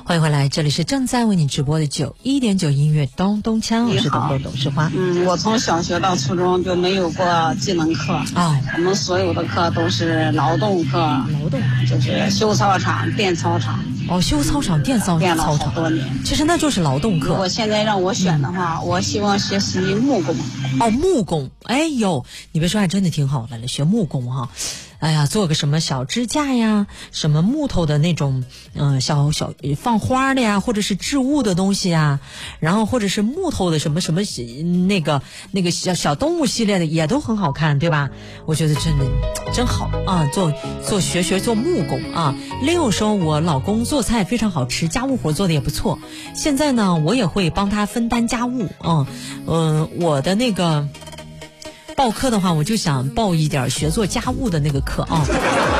欢迎回来，这里是正在为你直播的91.9音乐咚咚锵，我是董事花。 我从小学到初中就没有过技能课啊，我们所有的课都是劳动课，就是修操场、电操场。 修操场、电操场， 练了好多年。 其实那就是劳动课。 如果现在让我选的话，我希望学习木工。 木工，哎呦，你别说，还真的挺好的了，学木工哈。哎呀，做个什么小支架呀，什么木头的那种，小放花的呀，或者是置物的东西呀，然后或者是木头的什么那个小动物系列的也都很好看，对吧？我觉得真好啊，学做木工啊。另说我老公做菜非常好吃，家务活做的也不错。现在呢，我也会帮他分担家务啊。我的那个报课的话，我就想报一点学做家务的那个课啊。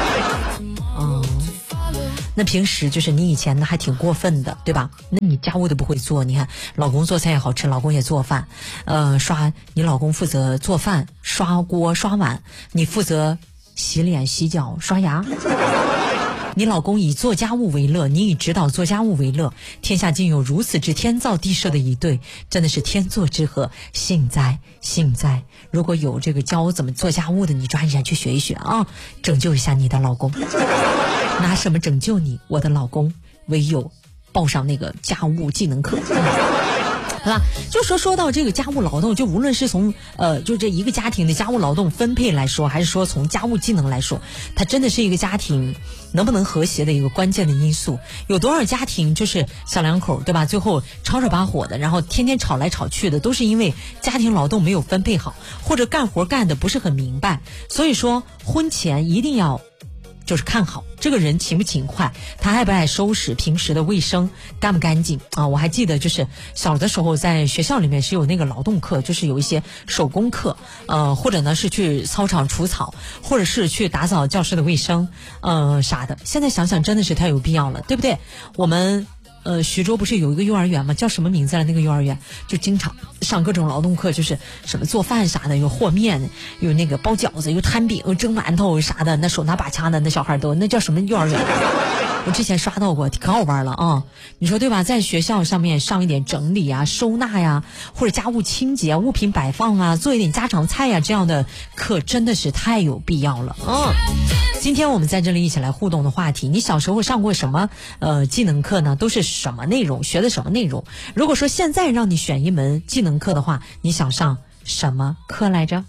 那平时就是你以前呢还挺过分的，对吧？那你家务都不会做，你看老公做菜也好吃，老公也做饭，你老公负责做饭、刷锅、刷碗，你负责洗脸、洗脚、刷牙。你老公以做家务为乐，你以指导做家务为乐，天下竟有如此之天造地设的一对，真的是天作之合，幸哉。如果有这个教我怎么做家务的，你抓紧去学一学啊，拯救一下你的老公。拿什么拯救你，我的老公？唯有报上那个家务技能课。好吧，就说到这个家务劳动，就无论是从就这一个家庭的家务劳动分配来说，还是说从家务技能来说，它真的是一个家庭能不能和谐的一个关键的因素。有多少家庭就是小两口，对吧？最后吵把火的，然后天天吵来吵去的，都是因为家庭劳动没有分配好，或者干活干的不是很明白。所以说婚前一定要就是看好这个人勤不勤快，他爱不爱收拾，平时的卫生干不干净啊？我还记得就是小的时候在学校里面是有那个劳动课，就是有一些手工课，或者呢是去操场除草，或者是去打扫教室的卫生，啥的。现在想想真的是太有必要了，对不对？我们徐州不是有一个幼儿园吗？叫什么名字了？那个幼儿园就经常上各种劳动课，就是什么做饭啥的，有和面，有那个包饺子，有摊饼，有蒸馒头啥的，那手拿把掐的那小孩都，那叫什么幼儿园？我之前刷到过，可好玩了啊！你说对吧？在学校上面上一点整理啊、收纳呀，或者家务清洁、物品摆放啊，做一点家常菜呀，这样的课真的是太有必要了。今天我们在这里一起来互动的话题，你小时候上过什么技能课呢？都是什么内容？学的什么内容？如果说现在让你选一门技能课的话，你想上什么课来着？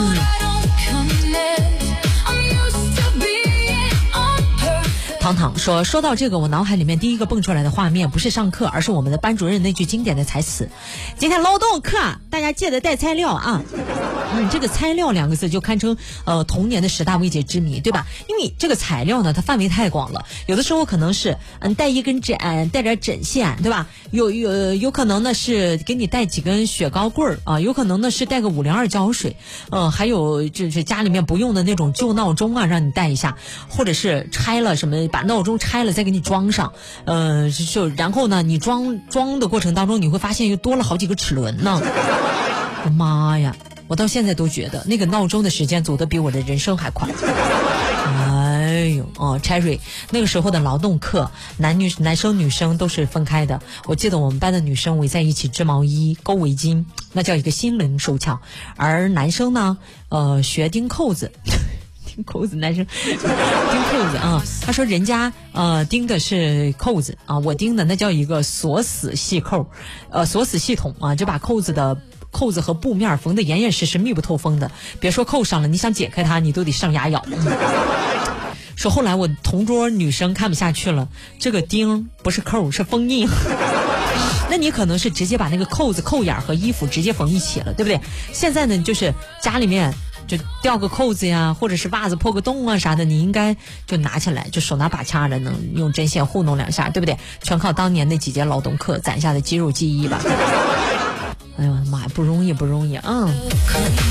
糖说到这个，我脑海里面第一个蹦出来的画面不是上课，而是我们的班主任那句经典的台词：今天劳动课大家记得带材料啊。这个材料两个字就堪称童年的10大未解之谜，对吧？因为这个材料呢，它范围太广了，有的时候可能是带一根针，带点针线，对吧？有可能呢是给你带几根雪糕棍啊，有可能呢是带个502胶水，还有就是家里面不用的那种旧闹钟啊，让你带一下，或者是拆了什么把闹钟拆了再给你装上，然后呢你装的过程当中，你会发现又多了好几个齿轮呢。我妈呀！我到现在都觉得那个闹钟的时间走得比我的人生还快。Cherry 那个时候的劳动课，男生女生都是分开的。我记得我们班的女生围在一起织毛衣、勾围巾，那叫一个心灵手巧。而男生呢，学钉扣子。男生钉扣子啊，他说人家钉的是扣子啊，我钉的那叫一个锁死系扣，锁死系统啊，就把扣子和布面缝得严严实实、密不透风的，别说扣上了，你想解开它，你都得上牙咬。说后来我同桌女生看不下去了，这个钉不是扣，是封印。那你可能是直接把那个扣子、扣眼和衣服直接缝一起了，对不对？现在呢，就是家里面就掉个扣子呀，或者是袜子破个洞啊啥的，你应该就拿起来，就手拿把掐的，能用针线糊弄两下，对不对？全靠当年那几节劳动课攒下的肌肉记忆吧。哎呦妈呀，不容易啊！